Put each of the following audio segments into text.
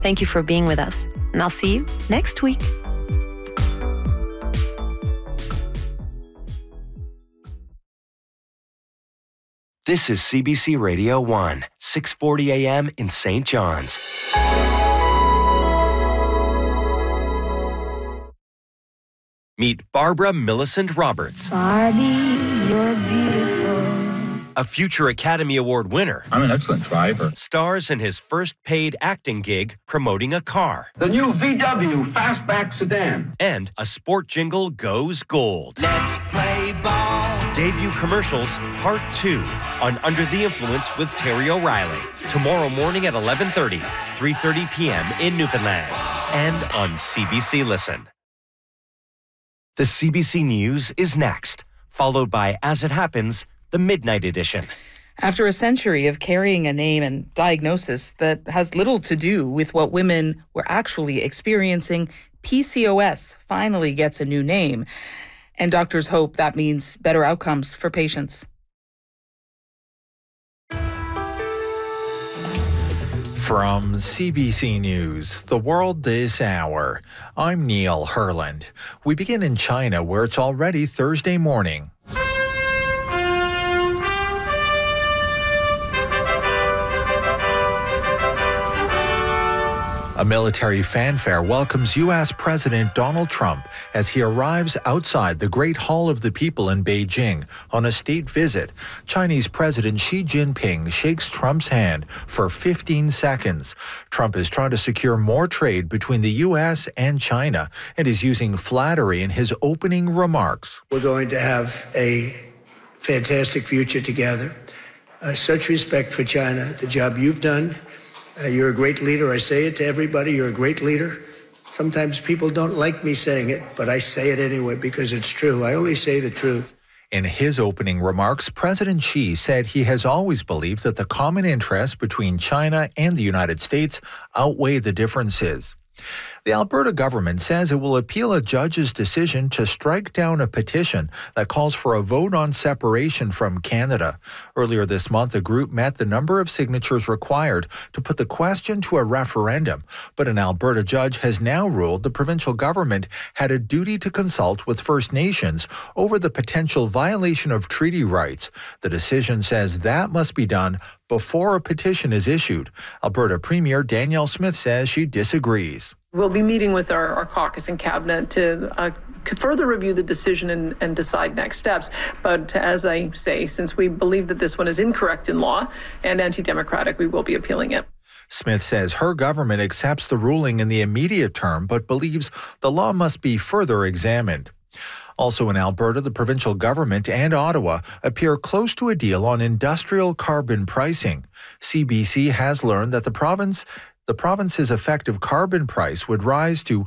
Thank you for being with us, and I'll see you next week. This is CBC Radio 1, 640 AM in St. John's. Meet Barbara Millicent Roberts. Barbie, you're beautiful. A future Academy Award winner. I'm an excellent driver. Stars in his first paid acting gig promoting a car. The new VW Fastback sedan. And a sport jingle goes gold. Let's play ball. Debut commercials, Part 2, on Under the Influence with Terry O'Reilly. Tomorrow morning at 11:30, 3:30 p.m. in Newfoundland. And on CBC Listen. The CBC News is next, followed by As It Happens, the Midnight Edition. After a century of carrying a name and diagnosis that has little to do with what women were actually experiencing, PCOS finally gets a new name. And doctors hope that means better outcomes for patients. From CBC News, The World This Hour, I'm Neil Herland. We begin in China, where it's already Thursday morning. A military fanfare welcomes U.S. President Donald Trump as he arrives outside the Great Hall of the People in Beijing on a state visit. Chinese President Xi Jinping shakes Trump's hand for 15 seconds. Trump is trying to secure more trade between the U.S. and China and is using flattery in his opening remarks. We're going to have a fantastic future together. Such respect for China, the job you've done. You're a great leader. I say it to everybody. You're a great leader. Sometimes people don't like me saying it, but I say it anyway because it's true. I only say the truth. In his opening remarks, President Xi said he has always believed that the common interests between China and the United States outweigh the differences. The Alberta government says it will appeal a judge's decision to strike down a petition that calls for a vote on separation from Canada. Earlier this month, a group met the number of signatures required to put the question to a referendum, but an Alberta judge has now ruled the provincial government had a duty to consult with First Nations over the potential violation of treaty rights. The decision says that must be done before a petition is issued. Alberta Premier Danielle Smith says she disagrees. We'll be meeting with our caucus and cabinet to further review the decision and decide next steps. But as I say, since we believe that this one is incorrect in law and anti-democratic, we will be appealing it. Smith says her government accepts the ruling in the immediate term, but believes the law must be further examined. Also in Alberta, the provincial government and Ottawa appear close to a deal on industrial carbon pricing. CBC has learned that the province's effective carbon price would rise to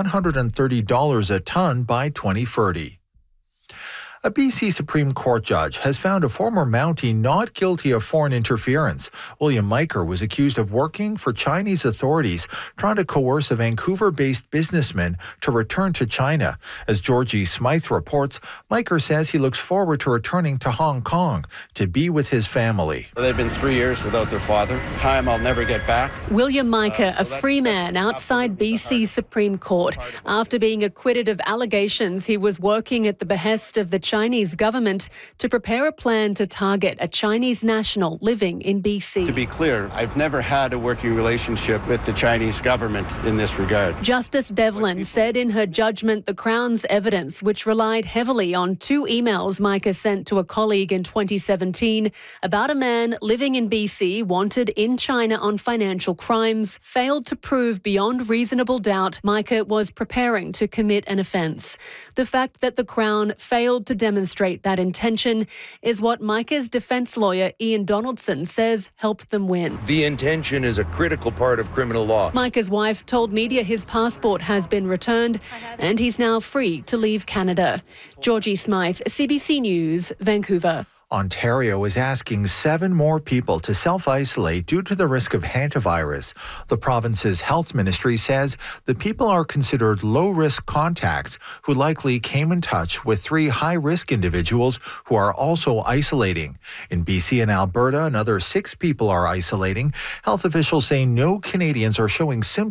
$130 a ton by 2030. A BC Supreme Court judge has found a former Mountie not guilty of foreign interference. William Miker was accused of working for Chinese authorities trying to coerce a Vancouver-based businessman to return to China. As Georgie Smythe reports, Miker says he looks forward to returning to Hong Kong to be with his family. They've been 3 years without their father, time I'll never get back. William Miker, a free man outside BC Supreme Court. After being acquitted of allegations he was working at the behest of the Chinese government to prepare a plan to target a Chinese national living in BC. To be clear, I've never had a working relationship with the Chinese government in this regard. Justice Devlin said in her judgment the Crown's evidence, which relied heavily on 2 emails Miker sent to a colleague in 2017 about a man living in BC wanted in China on financial crimes, failed to prove beyond reasonable doubt Miker was preparing to commit an offence. The fact that the Crown failed to demonstrate that intention is what Miker's defence lawyer Ian Donaldson says helped them win. The intention is a critical part of criminal law. Miker's wife told media his passport has been returned and he's now free to leave Canada. Georgie Smythe, CBC News, Vancouver. Ontario is asking 7 more people to self-isolate due to the risk of hantavirus. The province's health ministry says the people are considered low-risk contacts who likely came in touch with 3 high-risk individuals who are also isolating. In BC and Alberta, another 6 people are isolating. Health officials say no Canadians are showing symptoms